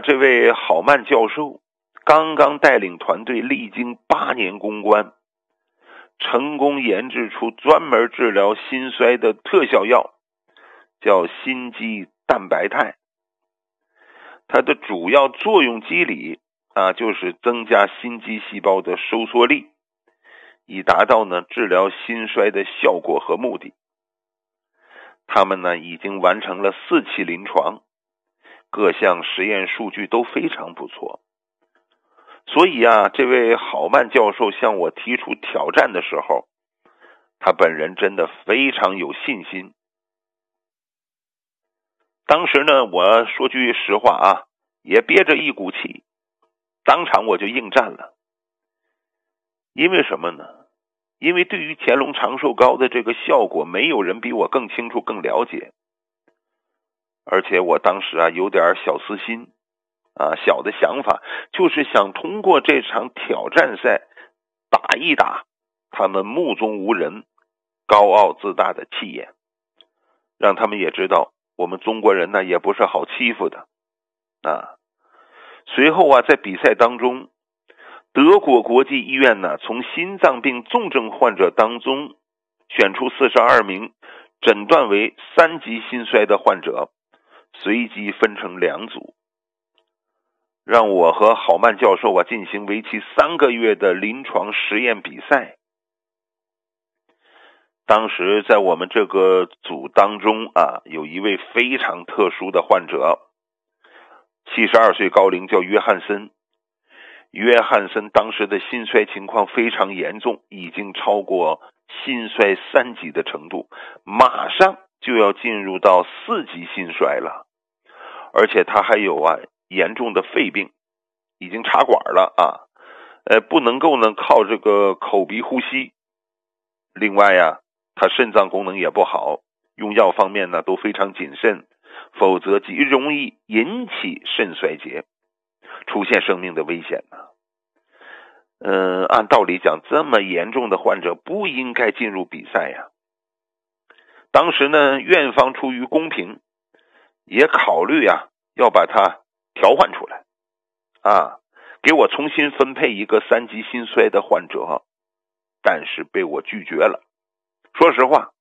这位郝曼教授刚刚带领团队历经8年攻关，成功研制出专门治疗心衰的特效药，叫心肌蛋白肽。它的主要作用机理就是增加心肌细胞的收缩力，以达到治疗心衰的效果和目的。他们已经完成了4期临床，各项实验数据都非常不错。所以这位郝曼教授向我提出挑战的时候，他本人真的非常有信心。当时我说句实话也憋着一股气，当场我就应战了。因为什么呢？因为对于乾隆长寿膏的这个效果，没有人比我更清楚更了解。而且我当时有点小私心小的想法，就是想通过这场挑战赛打一打他们目中无人、高傲自大的气焰，让他们也知道我们中国人也不是好欺负的随后在比赛当中，德国国际医院从心脏病重症患者当中选出42名诊断为3级心衰的患者，随机分成2组，让我和郝曼教授进行为期3个月的临床实验比赛。当时在我们这个组当中有一位非常特殊的患者，72岁高龄，叫约翰森。约翰森当时的心衰情况非常严重，已经超过心衰3级的程度，马上就要进入到4级心衰了。而且他还有严重的肺病，已经插管了不能够靠这个口鼻呼吸。另外他肾脏功能也不好，用药方面都非常谨慎，否则极容易引起肾衰竭，出现生命的危险按道理讲，这么严重的患者不应该进入比赛当时院方出于公平，也考虑要把他调换出来给我重新分配一个3级心衰的患者，但是被我拒绝了。说实话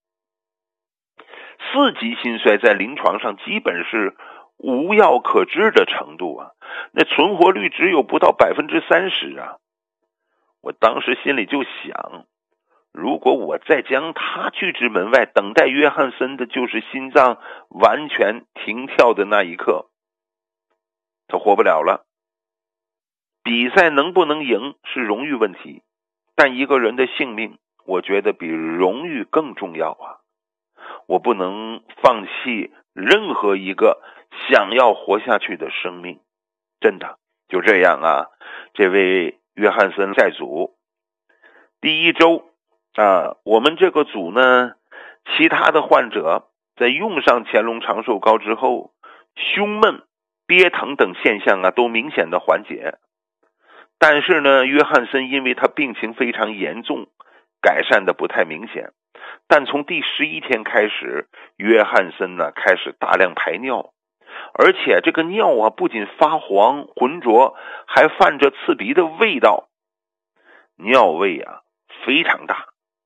，4级心衰在临床上基本是无药可治的程度那存活率只有不到 30% 我当时心里就想，如果我再将他拒之门外，等待约翰森的就是心脏完全停跳的那一刻，他活不了了。比赛能不能赢是荣誉问题，但一个人的性命，我觉得比荣誉更重要我不能放弃任何一个想要活下去的生命，真的。就这样这位约翰森在组第1周我们这个组其他的患者在用上乾隆长寿膏之后，胸闷、憋疼等现象都明显的缓解。但是约翰森因为他病情非常严重，改善的不太明显。但从第11天开始，约翰森开始大量排尿，而且这个尿不仅发黄浑浊，还泛着刺鼻的味道，尿味非常大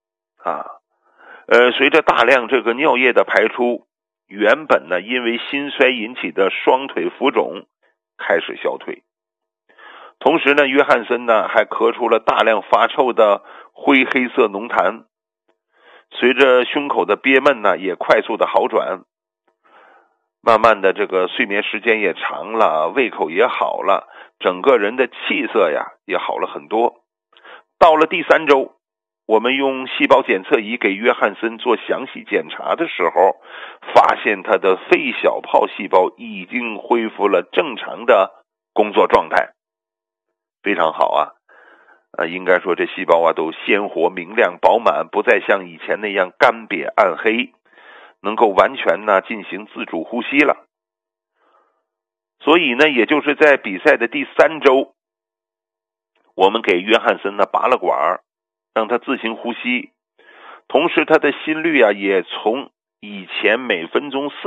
随着大量这个尿液的排出，原本因为心衰引起的双腿浮肿开始消退。同时约翰森还咳出了大量发臭的灰黑色浓痰，随着胸口的憋闷也快速的好转。慢慢的这个睡眠时间也长了，胃口也好了，整个人的气色也好了很多。到了第3周，我们用细胞检测仪给约翰森做详细检查的时候，发现他的肺小泡细胞已经恢复了正常的工作状态，非常好应该说这细胞都鲜活明亮饱满，不再像以前那样干瘪暗黑，能够完全进行自主呼吸了。所以也就是在比赛的第3周，我们给约翰森拔了管，让他自行呼吸，同时他的心率也从以前每分钟